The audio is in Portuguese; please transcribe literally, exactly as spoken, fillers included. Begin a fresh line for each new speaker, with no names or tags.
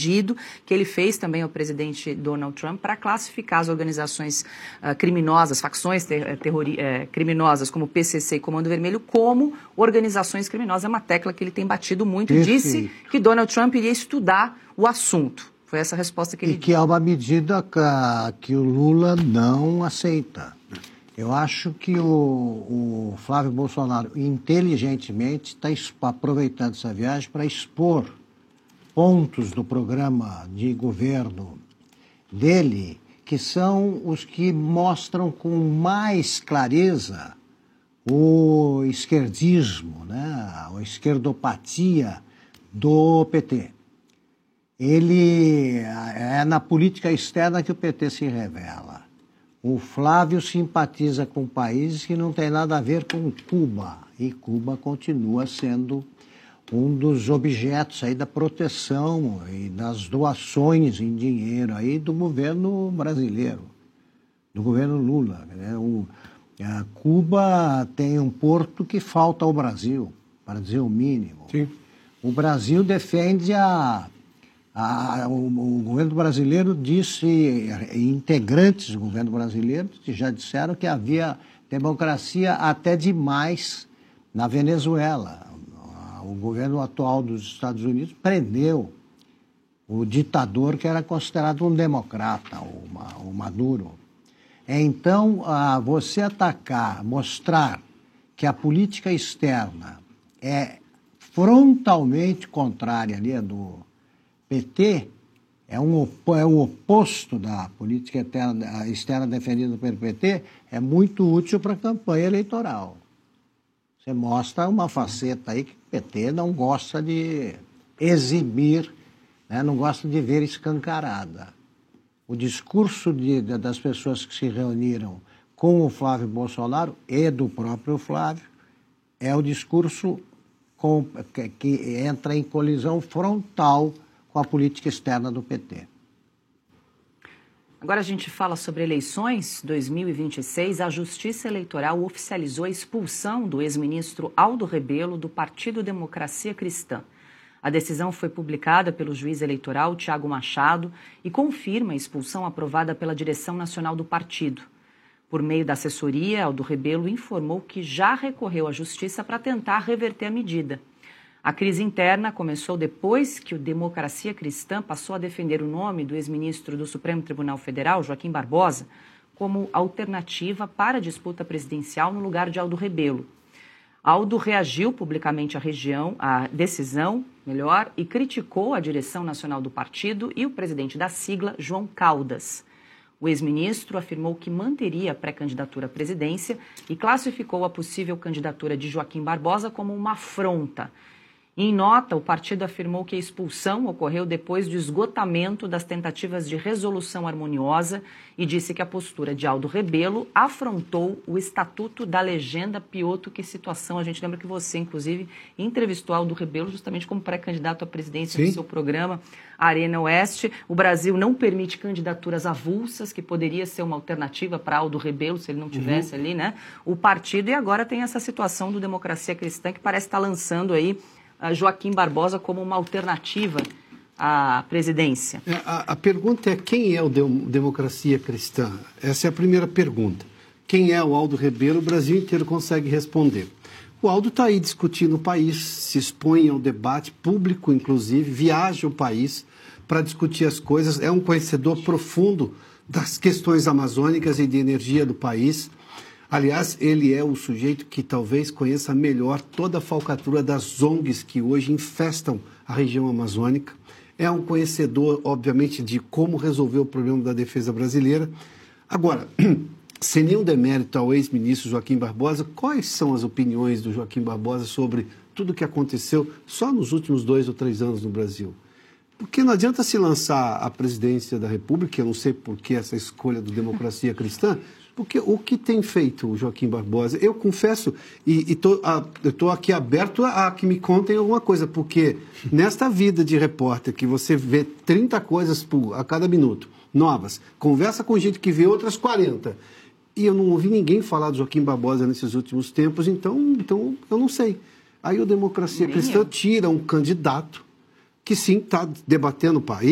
pedido que ele fez também ao presidente Donald Trump para classificar as organizações uh, criminosas, facções ter, terrori, eh, criminosas como o P C C e Comando Vermelho como organizações criminosas. É uma tecla que ele tem batido muito. Perfeito. Disse que Donald Trump iria estudar o assunto. Foi essa a resposta que ele
deu. E que é uma medida que, que o Lula não aceita. Eu acho que o, o Flávio Bolsonaro, inteligentemente, está aproveitando essa viagem para expor pontos do programa de governo dele, que são os que mostram com mais clareza o esquerdismo, né? A esquerdopatia do P T. Ele é na política externa que o P T se revela. O Flávio simpatiza com países que não tem nada a ver com Cuba. E Cuba continua sendo um dos objetos aí da proteção e das doações em dinheiro aí do governo brasileiro, do governo Lula. Né? O, a Cuba tem um porto que falta ao Brasil, para dizer o mínimo.
Sim.
O Brasil defende a... A, o, o governo brasileiro disse, integrantes do governo brasileiro já disseram que havia democracia até demais na Venezuela. O governo atual dos Estados Unidos prendeu o ditador que era considerado um democrata, o, o Maduro. Então, a, você atacar, mostrar que a política externa é frontalmente contrária ali do P T, é, um, é o oposto da política externa, externa defendida pelo P T, é muito útil para a campanha eleitoral. Você mostra uma faceta aí que o P T não gosta de exibir, né, não gosta de ver escancarada. O discurso de, de, das pessoas que se reuniram com o Flávio Bolsonaro e do próprio Flávio é o discurso com, que, que entra em colisão frontal com a política externa do P T.
Agora a gente fala sobre eleições dois mil e vinte e seis. A Justiça Eleitoral oficializou a expulsão do ex-ministro Aldo Rebelo do Partido Democracia Cristã. A decisão foi publicada pelo juiz eleitoral Tiago Machado e confirma a expulsão aprovada pela direção nacional do partido. Por meio da assessoria, Aldo Rebelo informou que já recorreu à Justiça para tentar reverter a medida. A crise interna começou depois que o Democracia Cristã passou a defender o nome do ex-ministro do Supremo Tribunal Federal, Joaquim Barbosa, como alternativa para a disputa presidencial no lugar de Aldo Rebelo. Aldo reagiu publicamente à região, à decisão, melhor, e criticou a direção nacional do partido e o presidente da sigla, João Caldas. O ex-ministro afirmou que manteria a pré-candidatura à presidência e classificou a possível candidatura de Joaquim Barbosa como uma afronta. Em nota, o partido afirmou que a expulsão ocorreu depois do esgotamento das tentativas de resolução harmoniosa e disse que a postura de Aldo Rebelo afrontou o Estatuto da Legenda Piotto. Que situação, a gente lembra que você, inclusive, entrevistou Aldo Rebelo justamente como pré-candidato à presidência Sim. do seu programa Arena Oeste. O Brasil não permite candidaturas avulsas, que poderia ser uma alternativa para Aldo Rebelo, se ele não tivesse uhum. ali, né? O partido, e agora tem essa situação do Democracia Cristã, que parece estar lançando aí Joaquim Barbosa como uma alternativa à presidência.
É, a, a pergunta é quem é o de, Democracia Cristã? Essa é a primeira pergunta. Quem é o Aldo Rebelo? O Brasil inteiro consegue responder. O Aldo está aí discutindo o país, se expõe ao debate público, inclusive, viaja o país para discutir as coisas, é um conhecedor profundo das questões amazônicas e de energia do país. Aliás, ele é o sujeito que talvez conheça melhor toda a falcatrua das O N Gs que hoje infestam a região amazônica. É um conhecedor, obviamente, de como resolver o problema da defesa brasileira. Agora, sem nenhum demérito ao ex-ministro Joaquim Barbosa, quais são as opiniões do Joaquim Barbosa sobre tudo o que aconteceu só nos últimos dois ou três anos no Brasil? Porque não adianta se lançar à presidência da República, eu não sei por que essa escolha do Democracia Cristã, porque o que tem feito o Joaquim Barbosa, eu confesso, e estou aqui aberto a, a que me contem alguma coisa, porque nesta vida de repórter que você vê trinta coisas por, a cada minuto, novas, conversa com gente que vê outras quarenta, e eu não ouvi ninguém falar do Joaquim Barbosa nesses últimos tempos, então, então eu não sei. Aí o Democracia Cristã tira um candidato que sim está debatendo o país,